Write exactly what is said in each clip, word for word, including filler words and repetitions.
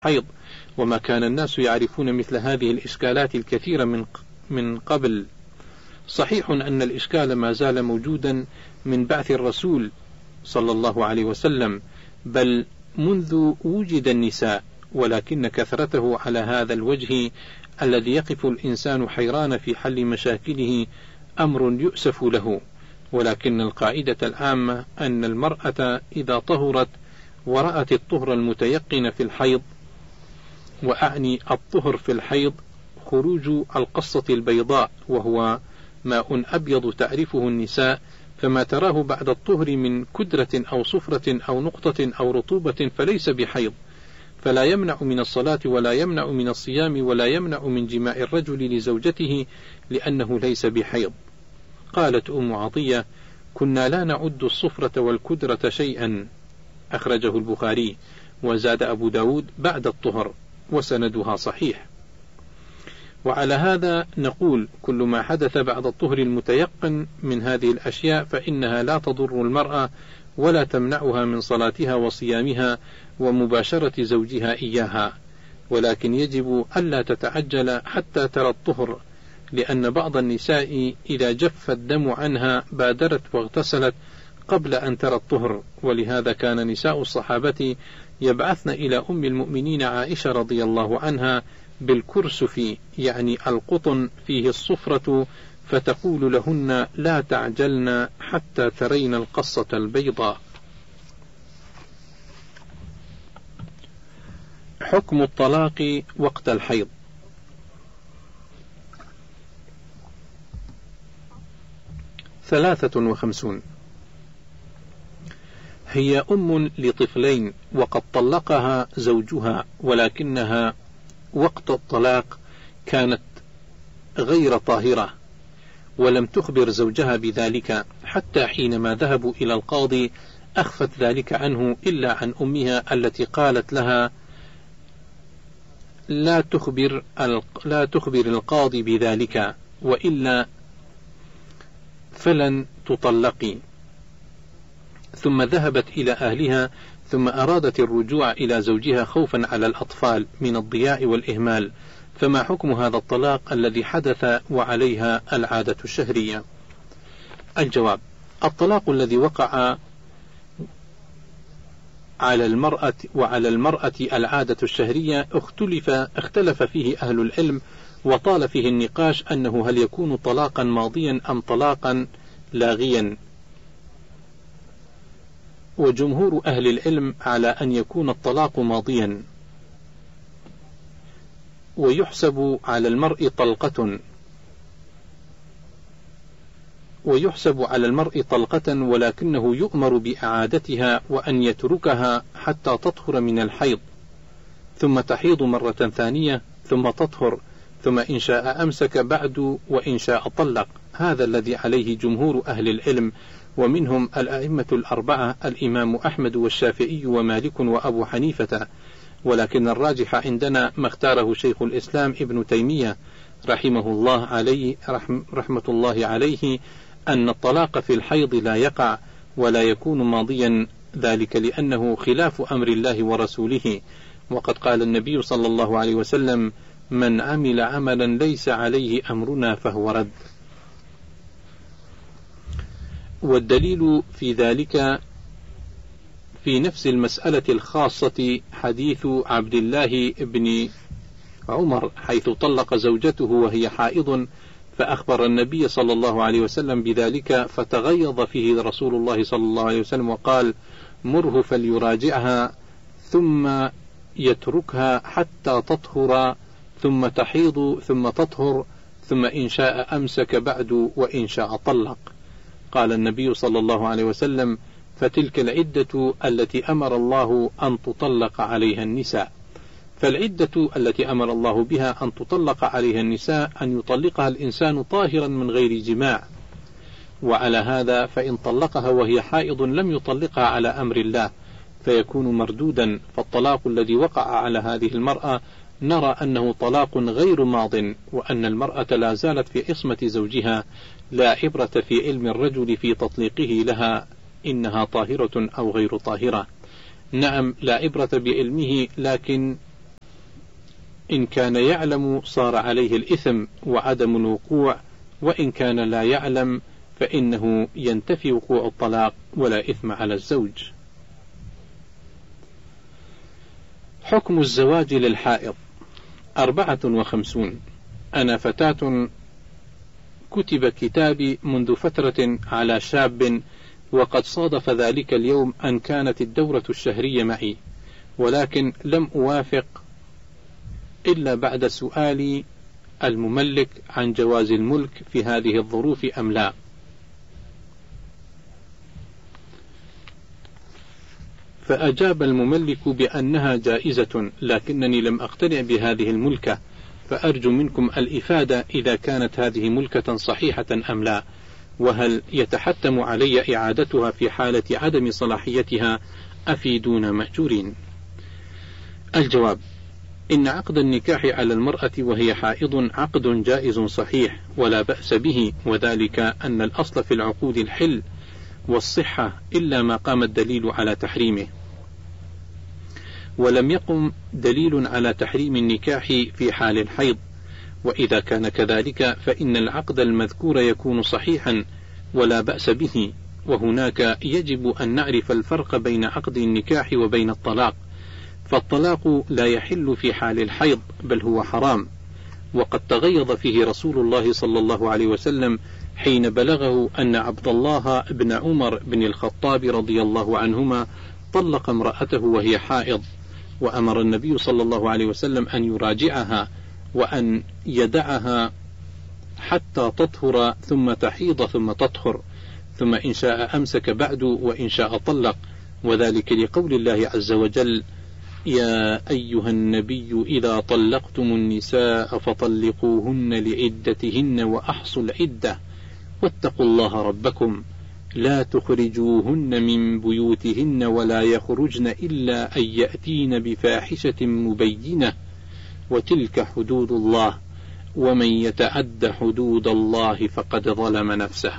حيض، وما كان الناس يعرفون مثل هذه الإشكالات الكثيرة من من قبل. صحيح أن الإشكال ما زال موجودا من بعث الرسول صلى الله عليه وسلم، بل منذ وجد النساء، ولكن كثرته على هذا الوجه الذي يقف الإنسان حيران في حل مشاكله أمر يؤسف له. ولكن القاعدة العامة أن المرأة إذا طهرت ورأت الطهر المتيقن في الحيض، وأعني الطهر في الحيض خروج القصة البيضاء، وهو ماء أبيض تعرفه النساء، فما تراه بعد الطهر من كدرة أو صفرة أو نقطة أو رطوبة فليس بحيض، فلا يمنع من الصلاة ولا يمنع من الصيام ولا يمنع من جماع الرجل لزوجته، لأنه ليس بحيض. قالت أم عطية: كنا لا نعد الصفرة والكدرة شيئا، أخرجه البخاري. وزاد أبو داود بعد الطهر، وسندها صحيح. وعلى هذا نقول: كل ما حدث بعد الطهر المتيقن من هذه الأشياء فإنها لا تضر المرأة ولا تمنعها من صلاتها وصيامها ومباشرة زوجها إياها، ولكن يجب ألا تتعجل حتى ترى الطهر، لأن بعض النساء إذا جف الدم عنها بادرت واغتسلت قبل أن ترى الطهر. ولهذا كان نساء الصحابة يبعثن إلى أم المؤمنين عائشة رضي الله عنها بالكرسف، يعني القطن فيه الصفرة، فتقول لهن: لا تعجلن حتى ترين القصة البيضاء. حكم الطلاق وقت الحيض. ثلاثة وخمسون. هي أم لطفلين وقد طلقها زوجها، ولكنها وقت الطلاق كانت غير طاهرة ولم تخبر زوجها بذلك، حتى حينما ذهبوا إلى القاضي أخفت ذلك عنه إلا عن أمها التي قالت لها: لا تخبر, لا تخبر القاضي بذلك، وإلا فلن تطلقي. ثم ذهبت إلى أهلها، ثم أرادت الرجوع إلى زوجها خوفا على الأطفال من الضياع والإهمال. فما حكم هذا الطلاق الذي حدث وعليها العادة الشهرية؟ الجواب: الطلاق الذي وقع على المرأة وعلى المرأة العادة الشهرية اختلف, اختلف فيه أهل العلم، وطال فيه النقاش أنه هل يكون طلاقا ماضيا أم طلاقا لاغيا. وجمهور أهل العلم على أن يكون الطلاق ماضيا، ويحسب على المرء طلقة ويحسب على المرء طلقة ولكنه يؤمر بإعادتها وأن يتركها حتى تطهر من الحيض، ثم تحيض مرة ثانية، ثم تطهر، ثم إن شاء أمسك بعد وإن شاء طلق. هذا الذي عليه جمهور أهل العلم، ومنهم الأئمة الأربعة: الإمام أحمد والشافعي ومالك وأبو حنيفة. ولكن الراجح عندنا ما اختاره شيخ الإسلام ابن تيمية رحمه الله عليه رحم رحمة الله عليه، أن الطلاق في الحيض لا يقع ولا يكون ماضيا، ذلك لأنه خلاف أمر الله ورسوله. وقد قال النبي صلى الله عليه وسلم: من عمل عملا ليس عليه أمرنا فهو رد. والدليل في ذلك في نفس المسألة الخاصة حديث عبد الله بن عمر، حيث طلق زوجته وهي حائض، فأخبر النبي صلى الله عليه وسلم بذلك، فتغيظ فيه رسول الله صلى الله عليه وسلم وقال: مره فليراجعها ثم يتركها حتى تطهر، ثم تحيض، ثم تطهر، ثم إن شاء أمسك بعد وإن شاء طلق. قال النبي صلى الله عليه وسلم: فتلك العدة التي أمر الله أن تطلق عليها النساء. فالعدة التي أمر الله بها أن تطلق عليها النساء أن يطلقها الإنسان طاهرا من غير جماع. وعلى هذا فإن طلقها وهي حائض لم يطلقها على أمر الله، فيكون مردودا. فالطلاق الذي وقع على هذه المرأة نرى أنه طلاق غير ماض، وأن المرأة لا زالت في عصمة زوجها، لا عبرة في علم الرجل في تطليقه لها إنها طاهرة أو غير طاهرة. نعم، لا عبرة بعلمه، لكن إن كان يعلم صار عليه الإثم وعدم الوقوع، وإن كان لا يعلم فإنه ينتفي وقوع الطلاق ولا إثم على الزوج. حكم الزواج للحائض. أربعة وخمسون. أنا فتاة كتب كتابي منذ فترة على شاب، وقد صادف ذلك اليوم أن كانت الدورة الشهرية معي، ولكن لم أوافق إلا بعد سؤالي المملك عن جواز الملك في هذه الظروف أم لا. فأجاب المملك بأنها جائزة، لكنني لم أقتنع بهذه الملكة، فأرجو منكم الإفادة إذا كانت هذه ملكة صحيحة أم لا، وهل يتحتم علي إعادتها في حالة عدم صلاحيتها؟ أفيدون مأجورين. الجواب: إن عقد النكاح على المرأة وهي حائض عقد جائز صحيح ولا بأس به، وذلك أن الأصل في العقود الحل والصحة إلا ما قام الدليل على تحريمه، ولم يقم دليل على تحريم النكاح في حال الحيض، وإذا كان كذلك فإن العقد المذكور يكون صحيحا ولا بأس به. وهناك يجب أن نعرف الفرق بين عقد النكاح وبين الطلاق، فالطلاق لا يحل في حال الحيض بل هو حرام، وقد تغيظ فيه رسول الله صلى الله عليه وسلم حين بلغه أن عبد الله بن عمر بن الخطاب رضي الله عنهما طلق امرأته وهي حائض، وأمر النبي صلى الله عليه وسلم أن يراجعها وأن يدعها حتى تطهر ثم تحيض ثم تطهر، ثم إن شاء أمسك بعد وإن شاء طلق، وذلك لقول الله عز وجل: يا أيها النبي إذا طلقتم النساء فطلقوهن لعدتهن وأحصوا العدة واتقوا الله ربكم لا تخرجوهن من بيوتهن ولا يخرجن إلا أن يأتين بفاحشة مبينة وتلك حدود الله ومن يتعد حدود الله فقد ظلم نفسه.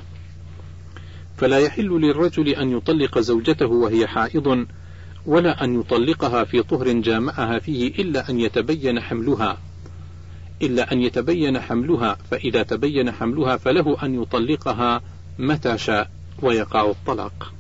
فلا يحل للرجل أن يطلق زوجته وهي حائض، ولا أن يطلقها في طهر جامعها فيه إلا أن يتبين حملها إلا أن يتبين حملها فإذا تبين حملها فله أن يطلقها متى شاء ويقع الطلاق.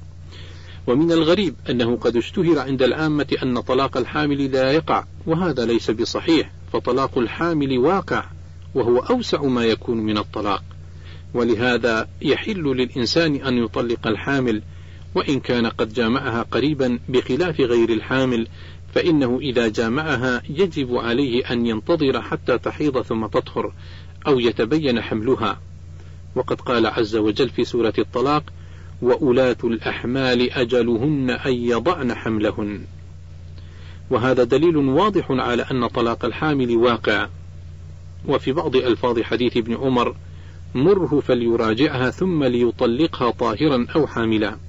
ومن الغريب أنه قد اشتهر عند العامة أن طلاق الحامل لا يقع، وهذا ليس بصحيح، فطلاق الحامل واقع وهو أوسع ما يكون من الطلاق، ولهذا يحل للإنسان أن يطلق الحامل وإن كان قد جامعها قريبا، بخلاف غير الحامل فإنه إذا جامعها يجب عليه أن ينتظر حتى تحيض ثم تطهر أو يتبين حملها، وقد قال عز وجل في سورة الطلاق: وأولاة الأحمال أجلهن أن يضعن حملهن. وهذا دليل واضح على أن طلاق الحامل واقع. وفي بعض ألفاظ حديث ابن عمر: مره فليراجعها ثم ليطلقها طاهرا أو حاملا.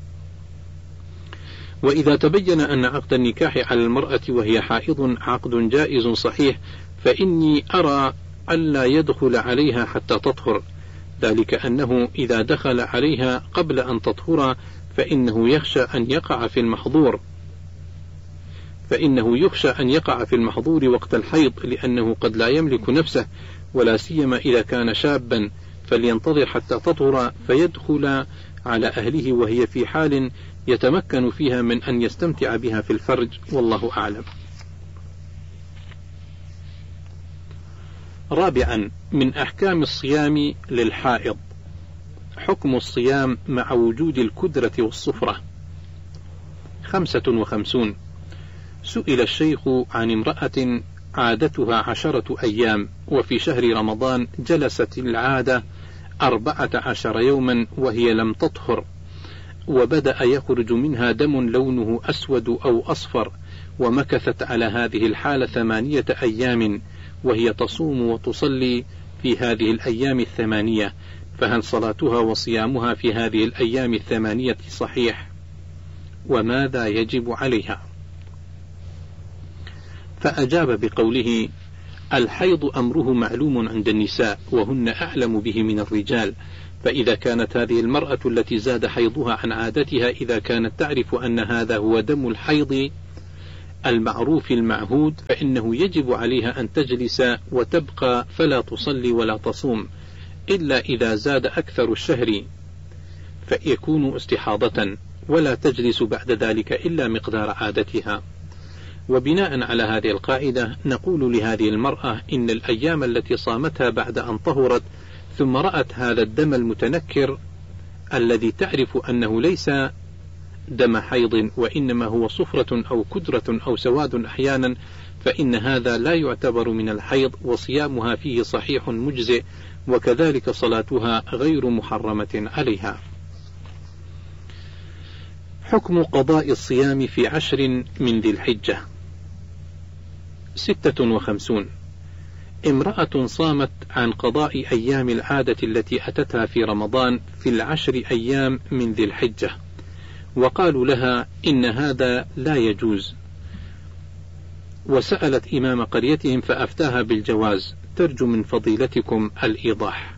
وإذا تبين أن عقد النكاح على المرأة وهي حائض عقد جائز صحيح، فإني أرى ألا يدخل عليها حتى تطهر، ذلك أنه إذا دخل عليها قبل أن تطهر فإنه يخشى أن يقع في المحظور فإنه يخشى أن يقع في المحظور وقت الحيض، لأنه قد لا يملك نفسه، ولا سيما إذا كان شابا، فلينتظر حتى تطهر فيدخل على أهله وهي في حال يتمكن فيها من أن يستمتع بها في الفرج، والله أعلم. رابعا، من أحكام الصيام للحائض حكم الصيام مع وجود الكدرة والصفرة. خمسة وخمسون. سئل الشيخ عن امرأة عادتها عشرة أيام، وفي شهر رمضان جلست العادة أربعة عشر يوما وهي لم تطهر، وبدأ يخرج منها دم لونه أسود أو أصفر، ومكثت على هذه الحالة ثمانية أيام، وهي تصوم وتصلي في هذه الأيام الثمانية، فهل صلاتها وصيامها في هذه الأيام الثمانية صحيح؟ وماذا يجب عليها؟ فأجاب بقوله: الحيض أمره معلوم عند النساء وهن أعلم به من الرجال، فإذا كانت هذه المرأة التي زاد حيضها عن عادتها إذا كانت تعرف أن هذا هو دم الحيض المعروف المعهود، فإنه يجب عليها أن تجلس وتبقى فلا تصلي ولا تصوم إلا إذا زاد أكثر الشهر فيكون استحاضة، ولا تجلس بعد ذلك إلا مقدار عادتها. وبناء على هذه القاعدة نقول لهذه المرأة إن الأيام التي صامتها بعد أن طهرت ثم رأت هذا الدم المتنكر الذي تعرف أنه ليس دم حيض وإنما هو صفرة أو كدرة أو سواد أحيانا، فإن هذا لا يعتبر من الحيض، وصيامها فيه صحيح مجزئ، وكذلك صلاتها غير محرمة عليها. حكم قضاء الصيام في عشر من ذي الحجة. ستة وخمسون. امرأة صامت عن قضاء أيام العادة التي أتتها في رمضان في العشر أيام من ذي الحجة، وقالوا لها إن هذا لا يجوز، وسألت إمام قريتهم فأفتاها بالجواز، ترجو من فضيلتكم الإيضاح.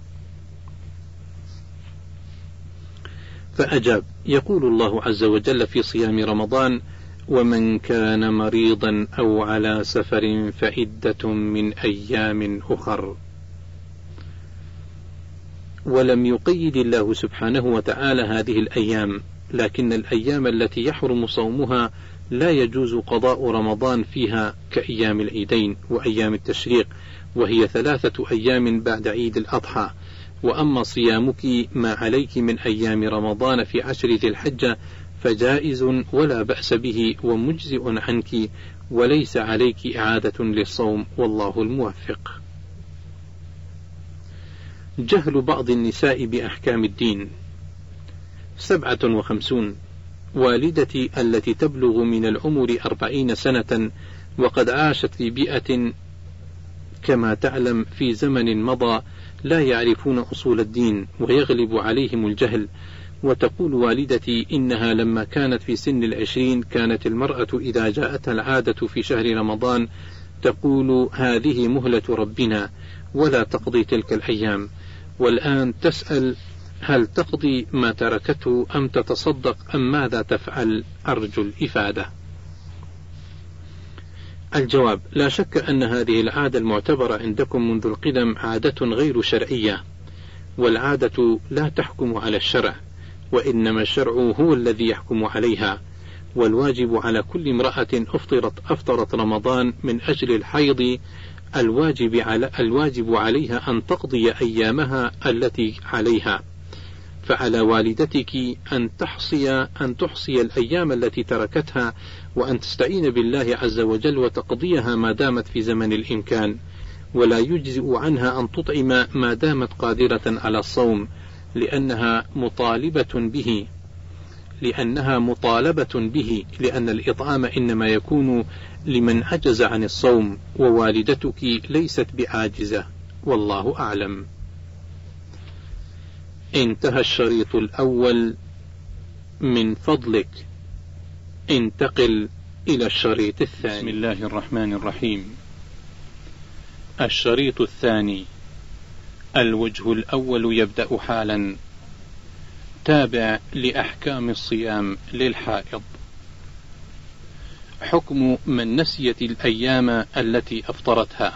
فأجاب: يقول الله عز وجل في صيام رمضان: ومن كان مريضا أو على سفر فعدة من أيام أخر. ولم يقيد الله سبحانه وتعالى هذه الأيام، لكن الأيام التي يحرم صومها لا يجوز قضاء رمضان فيها كأيام العيدين وأيام التشريق، وهي ثلاثة أيام بعد عيد الأضحى. وأما صيامك ما عليك من أيام رمضان في عشر ذي الحجة فجائز ولا بأس به ومجزئ عنك، وليس عليك إعادة للصوم، والله الموفق. جهل بعض النساء بأحكام الدين. سبعة وخمسون. والدتي التي تبلغ من العمر أربعين سنة وقد عاشت في بيئة كما تعلم في زمن مضى لا يعرفون أصول الدين ويغلب عليهم الجهل. وتقول والدتي إنها لما كانت في سن العشرين كانت المرأة إذا جاءتها العادة في شهر رمضان تقول هذه مهلة ربنا ولا تقضي تلك الأيام، والآن تسأل هل تقضي ما تركته أم تتصدق أم ماذا تفعل؟ أرجو الإفادة. الجواب: لا شك أن هذه العادة المعتبرة عندكم منذ القدم عادة غير شرعية، والعادة لا تحكم على الشرع، وإنما الشرع هو الذي يحكم عليها. والواجب على كل امرأة أفطرت أفطرت رمضان من أجل الحيض الواجب على الواجب عليها أن تقضي أيامها التي عليها، فعلى والدتك أن تحصي أن تحصي الأيام التي تركتها، وأن تستعين بالله عز وجل وتقضيها ما دامت في زمن الإمكان، ولا يجزئ عنها أن تطعم ما دامت قادرة على الصوم، لأنها مطالبة به لأنها مطالبة به لأن الإطعام إنما يكون لمن عجز عن الصوم، ووالدتك ليست بعاجزة، والله أعلم. انتهى الشريط الأول، من فضلك انتقل إلى الشريط الثاني. بسم الله الرحمن الرحيم. الشريط الثاني. الوجه الأول يبدأ حالا. تابع لأحكام الصيام للحائض. حكم من نسيت الأيام التي أفطرتها.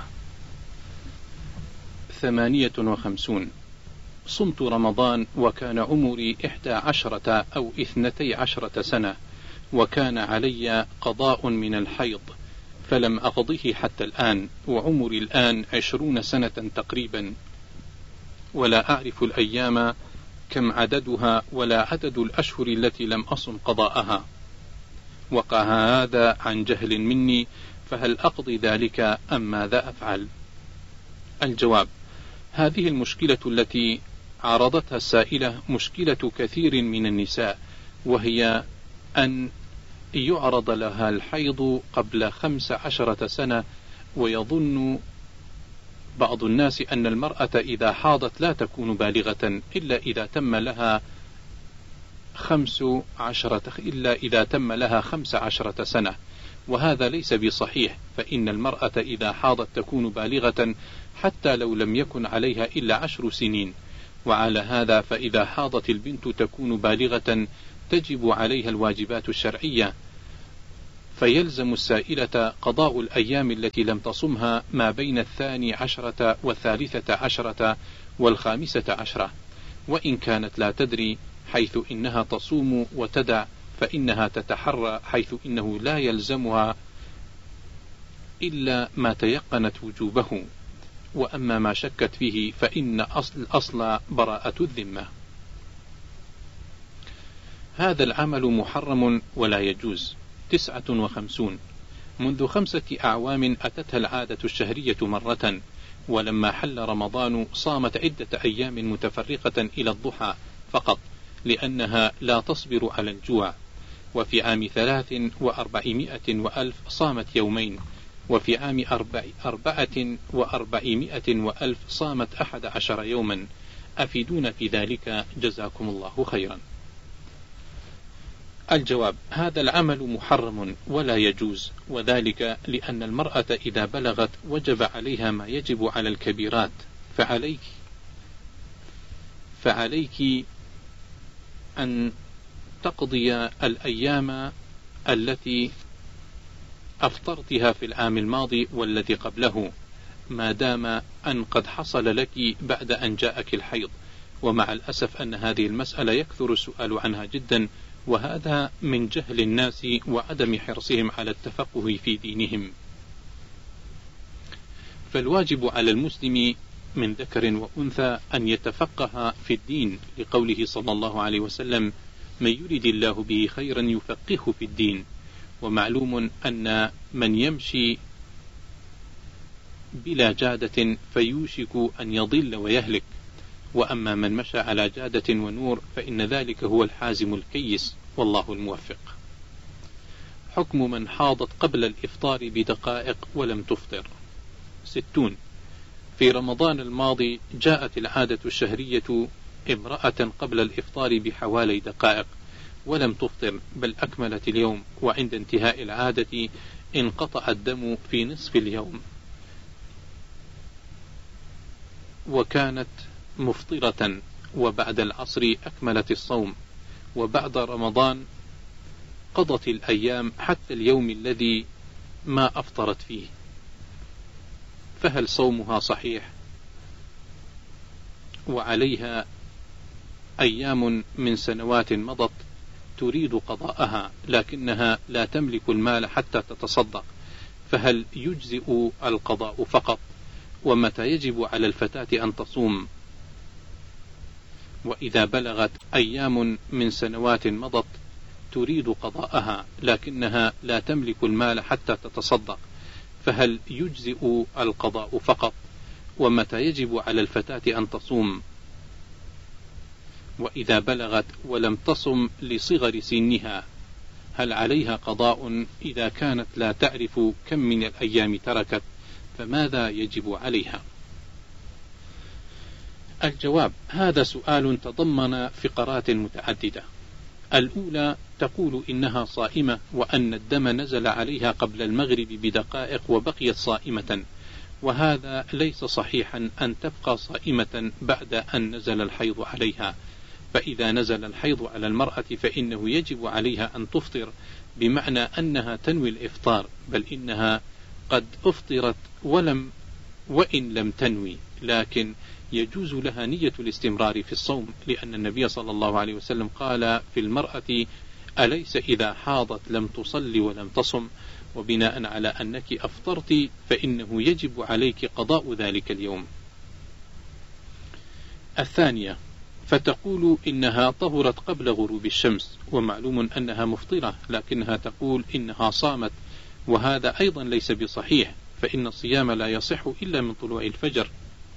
ثمانية وخمسون. صمت رمضان وكان عمري إحدى عشرة أو إثنتي عشرة سنة، وكان علي قضاء من الحيض فلم أقضه حتى الآن، وعمري الآن عشرون سنة تقريبا، ولا أعرف الأيام كم عددها ولا عدد الأشهر التي لم أصم قضاءها. وقع هذا عن جهل مني، فهل أقضي ذلك أم ماذا أفعل؟ الجواب: هذه المشكلة التي عرضتها السائلة مشكلة كثير من النساء، وهي أن يعرض لها الحيض قبل خمس عشرة سنة، ويظن بعض الناس أن المرأة إذا حاضت لا تكون بالغة إلا إذا تم لها خمس عشرة إلا إذا تم لها خمس عشرة سنة، وهذا ليس بصحيح، فإن المرأة إذا حاضت تكون بالغة حتى لو لم يكن عليها إلا عشر سنين. وعلى هذا فإذا حاضت البنت تكون بالغة تجب عليها الواجبات الشرعية، فيلزم السائلة قضاء الأيام التي لم تصمها ما بين الثاني عشرة والثالثة عشرة والخامسة عشرة، وإن كانت لا تدري حيث إنها تصوم وتدع فإنها تتحرى حيث إنه لا يلزمها إلا ما تيقنت وجوبه، وأما ما شكت فيه فإن أصل الأصل براءة الذمة. هذا العمل محرم ولا يجوز. تسعة وخمسون. منذ خمسة أعوام أتتها العادة الشهرية مرة، ولما حل رمضان صامت عدة أيام متفرقة إلى الضحى فقط لأنها لا تصبر على الجوع. وفي عام ثلاث وأربعمائة وألف صامت يومين، وفي عام أربع أربعة وأربعمائة وألف صامت أحد عشر يوما. أفيدون في ذلك جزاكم الله خيرا. الجواب: هذا العمل محرم ولا يجوز، وذلك لأن المرأة إذا بلغت وجب عليها ما يجب على الكبيرات، فعليك فعليك أن تقضي الأيام التي أفطرتها في العام الماضي والذي قبله، ما دام أن قد حصل لك بعد أن جاءك الحيض. ومع الأسف أن هذه المسألة يكثر السؤال عنها جدا، وهذا من جهل الناس وعدم حرصهم على التفقه في دينهم. فالواجب على المسلم من ذكر وأنثى أن يتفقه في الدين، لقوله صلى الله عليه وسلم: من يرد الله به خيرا يفقهه في الدين. ومعلوم أن من يمشي بلا جادة فيوشك أن يضل ويهلك، وأما من مشى على جادة ونور فإن ذلك هو الحازم الكيس، والله الموفق. حكم من حاضت قبل الإفطار بدقائق ولم تفطر. ستون. في رمضان الماضي جاءت العادة الشهرية امرأة قبل الإفطار بحوالي دقائق ولم تفطر، بل أكملت اليوم، وعند انتهاء العادة انقطع الدم في نصف اليوم، وكانت مفطرة، وبعد العصر أكملت الصوم، وبعد رمضان قضت الأيام حتى اليوم الذي ما أفطرت فيه، فهل صومها صحيح؟ وعليها أيام من سنوات مضت تريد قضاءها، لكنها لا تملك المال حتى تتصدق، فهل يجزئ القضاء فقط؟ ومتى يجب على الفتاة أن تصوم؟ وإذا بلغت أيام من سنوات مضت تريد قضاءها، لكنها لا تملك المال حتى تتصدق، فهل يجزئ القضاء فقط؟ ومتى يجب على الفتاة أن تصوم؟ وإذا بلغت ولم تصم لصغر سنها هل عليها قضاء إذا كانت لا تعرف كم من الأيام تركت؟ فماذا يجب عليها؟ الجواب: هذا سؤال تضمن فقرات متعددة. الأولى تقول إنها صائمة، وأن الدم نزل عليها قبل المغرب بدقائق وبقيت صائمة، وهذا ليس صحيحا أن تبقى صائمة بعد أن نزل الحيض عليها. فإذا نزل الحيض على المرأة فإنه يجب عليها أن تفطر، بمعنى أنها تنوي الإفطار، بل إنها قد أفطرت ولم وإن لم تنوي، لكن يجوز لها نية الاستمرار في الصوم، لأن النبي صلى الله عليه وسلم قال في المرأة: أليس إذا حاضت لم تصلي ولم تصم؟ وبناء على أنك أفطرت فإنه يجب عليك قضاء ذلك اليوم. الثانية فتقول إنها طهرت قبل غروب الشمس، ومعلوم أنها مفطرة، لكنها تقول إنها صامت، وهذا أيضا ليس بصحيح، فإن الصيام لا يصح إلا من طلوع الفجر.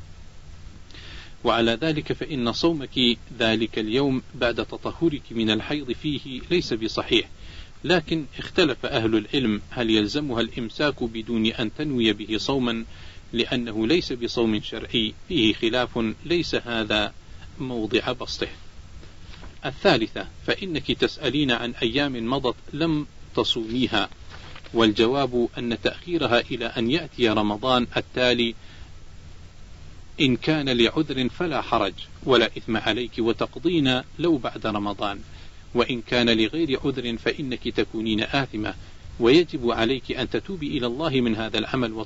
وعلى ذلك فإن صومك ذلك اليوم بعد تطهرك من الحيض فيه ليس بصحيح، لكن اختلف أهل العلم هل يلزمها الإمساك بدون أن تنوي به صوما، لأنه ليس بصوم شرعي، فيه خلاف ليس هذا موضع بسطه. الثالثة فإنك تسألين عن أيام مضت لم تصوميها، والجواب أن تأخيرها إلى أن يأتي رمضان التالي إن كان لعذر فلا حرج ولا إثم عليك، وتقضين لو بعد رمضان، وإن كان لغير عذر فإنك تكونين آثمة، ويجب عليك أن تتوبي إلى الله من هذا العمل